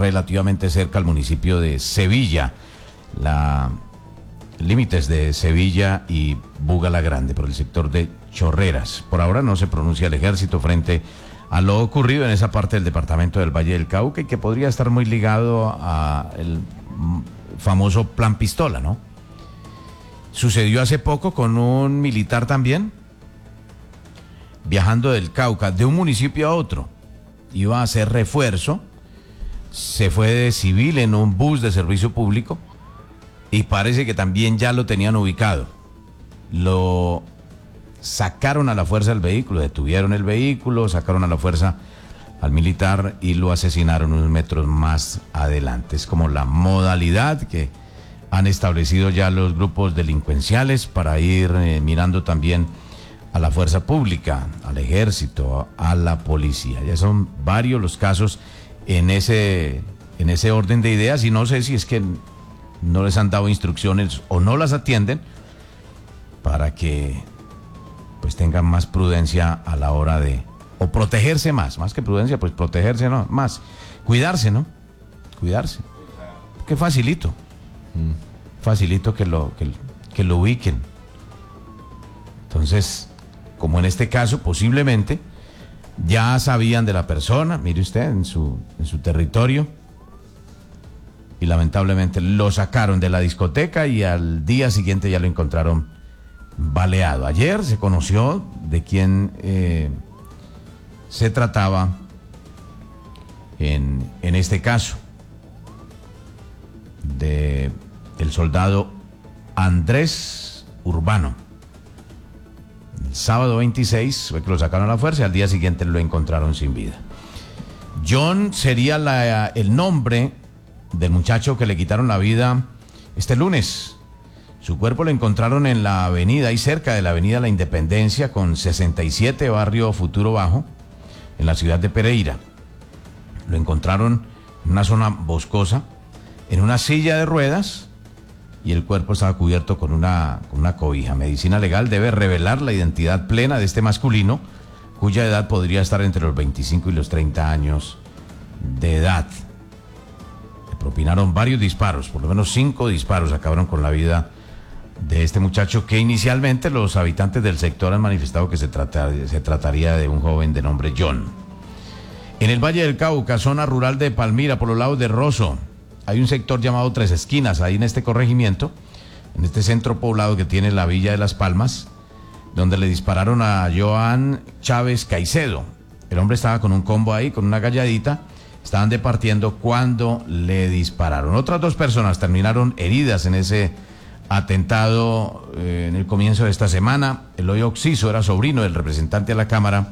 relativamente cerca al municipio de Sevilla, límites de Sevilla y Búgala Grande, por el sector de Chorreras. Por ahora no se pronuncia el ejército frente a lo ocurrido en esa parte del departamento del Valle del Cauca y que podría estar muy ligado a el famoso Plan Pistola, ¿no? Sucedió hace poco con un militar también, viajando del Cauca, de un municipio a otro. Iba a hacer refuerzo, se fue de civil en un bus de servicio público y parece que también ya lo tenían ubicado. Lo sacaron a la fuerza del vehículo, detuvieron el vehículo, sacaron a la fuerza al militar y lo asesinaron unos metros más adelante. Es como la modalidad que han establecido ya los grupos delincuenciales para ir mirando también a la fuerza pública, al ejército, a la policía. Ya son varios los casos en ese orden de ideas y no sé si es que no les han dado instrucciones o no las atienden para que pues tengan más prudencia a la hora de, o protegerse más que prudencia, pues protegerse, no, más, cuidarse, ¿no? Cuidarse. Qué facilito. Facilito que lo ubiquen. Entonces, como en este caso, posiblemente ya sabían de la persona, mire usted, en su territorio, y lamentablemente lo sacaron de la discoteca y al día siguiente ya lo encontraron baleado. Ayer se conoció de quién se trataba en este caso, de el soldado Andrés Urbano. El sábado 26 fue que lo sacaron a la fuerza y al día siguiente lo encontraron sin vida. John sería el nombre del muchacho que le quitaron la vida este lunes. Su cuerpo lo encontraron en la avenida, ahí cerca de la avenida La Independencia con 67, barrio Futuro Bajo, en la ciudad de Pereira. Lo encontraron en una zona boscosa, en una silla de ruedas, y el cuerpo estaba cubierto con una cobija. Medicina legal debe revelar la identidad plena de este masculino, cuya edad podría estar entre los 25 y los 30 años de edad. Le propinaron varios disparos, por lo menos 5 disparos acabaron con la vida de este muchacho, que inicialmente los habitantes del sector han manifestado que se trataría de un joven de nombre John. En el Valle del Cauca, zona rural de Palmira, por los lados de Rosso, hay un sector llamado Tres Esquinas, ahí en este corregimiento, en este centro poblado que tiene la Villa de las Palmas, donde le dispararon a Joan Chávez Caicedo. El hombre estaba con un combo ahí, con una galladita, estaban departiendo cuando le dispararon. Otras 2 personas terminaron heridas en ese atentado en el comienzo de esta semana. Eloy Oxiso era sobrino del representante a la Cámara,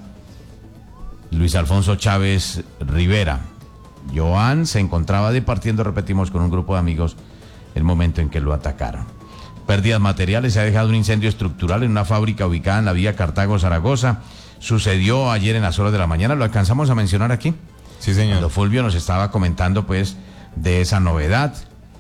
Luis Alfonso Chávez Rivera. Joan se encontraba departiendo, repetimos, con un grupo de amigos el momento en que lo atacaron. Pérdidas materiales: se ha dejado un incendio estructural en una fábrica ubicada en la vía Cartago-Zaragoza. Sucedió ayer en las horas de la mañana, lo alcanzamos a mencionar aquí. Sí, señor. Cuando Fulvio nos estaba comentando pues de esa novedad.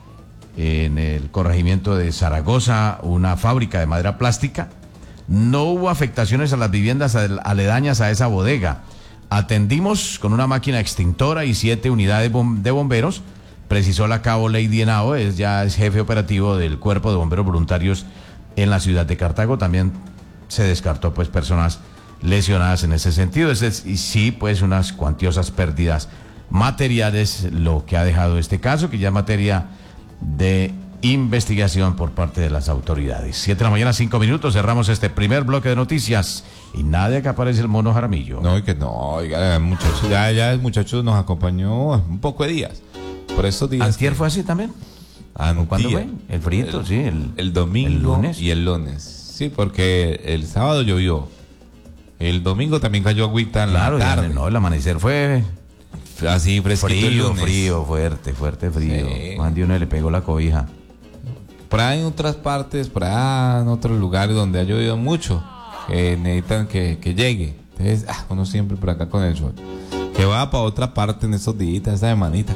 En el corregimiento de Zaragoza, una fábrica de madera plástica. No hubo afectaciones a las viviendas aledañas a esa bodega. Atendimos con una máquina extintora y 7 unidades de bomberos, precisó la cabo Lady Henao, ya es jefe operativo del Cuerpo de Bomberos Voluntarios en la ciudad de Cartago. También se descartó pues personas lesionadas en ese sentido. Y sí, pues unas cuantiosas pérdidas materiales lo que ha dejado este caso, que ya es materia de investigación por parte de las autoridades. 7 de la mañana, 5 minutos, cerramos este primer bloque de noticias y nada que aparece el mono Jaramillo. No, y que no, oiga, muchacho, ya el muchacho nos acompañó un poco de días. Por estos días. ¿Antier fue así también? ¿Cuándo fue? El frito, sí. El domingo el lunes. Y el lunes. Sí, porque el sábado llovió. El domingo también cayó agüita en la tarde. No, el amanecer fue así fresquito. Frío, fuerte frío. Sí. Juan de uno le pegó la cobija. Por ahí en otras partes, por ahí en otros lugares donde ha llovido mucho, necesitan que llegue. Entonces, uno siempre por acá con el sol. Que va para otra parte en estos días, esta semanita,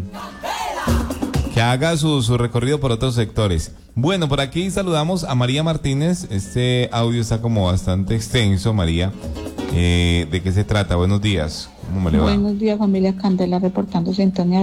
que haga su recorrido por otros sectores. Bueno, por aquí saludamos a María Martínez. Este audio está como bastante extenso, María. ¿De qué se trata? Buenos días. ¿Cómo me le va? Buenos días, familia Candela, reportando sintonía